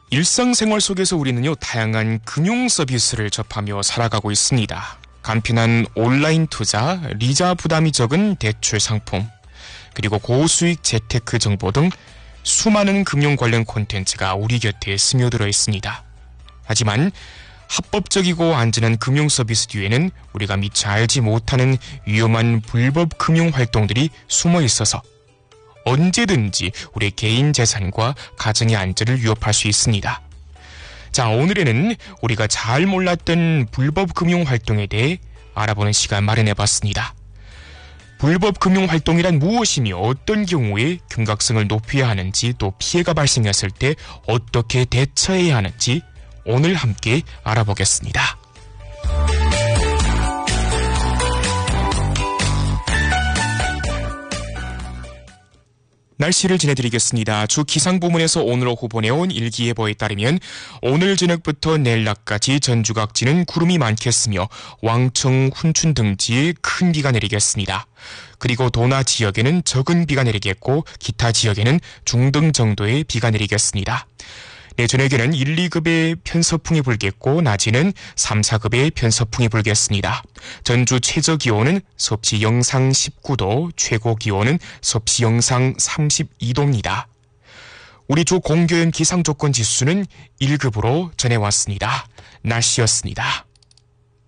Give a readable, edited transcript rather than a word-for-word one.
일상생활 속에서 우리는요, 다양한 금융 서비스를 접하며 살아가고 있습니다. 간편한 온라인 투자, 이자 부담이 적은 대출 상품, 그리고 고수익 재테크 정보 등 수많은 금융 관련 콘텐츠가 우리 곁에 스며들어 있습니다. 하지만 합법적이고 안전한 금융 서비스 뒤에는 우리가 미처 알지 못하는 위험한 불법 금융 활동들이 숨어 있어서 언제든지 우리의 개인 재산과 가정의 안전을 위협할 수 있습니다. 자, 오늘에는 우리가 잘 몰랐던 불법 금융 활동에 대해 알아보는 시간 마련해봤습니다. 불법 금융 활동이란 무엇이며 어떤 경우에 경각성을 높여야 하는지, 또 피해가 발생했을 때 어떻게 대처해야 하는지 오늘 함께 알아보겠습니다. 날씨를 전해드리겠습니다. 주 기상부문에서 오늘 오후 보내온 일기예보에 따르면 오늘 저녁부터 내일 낮까지 전주 각지는 구름이 많겠으며 왕청, 훈춘 등지에 큰 비가 내리겠습니다. 그리고 도나 지역에는 적은 비가 내리겠고 기타 지역에는 중등 정도의 비가 내리겠습니다. 저녁에는 1, 2급의 편서풍이 불겠고 낮에는 3, 4급의 편서풍이 불겠습니다. 전주 최저 기온은 섭씨 영상 19도, 최고 기온은 섭씨 영상 32도입니다. 우리 주 공교연 기상조건 지수는 1급으로 전해왔습니다. 날씨였습니다.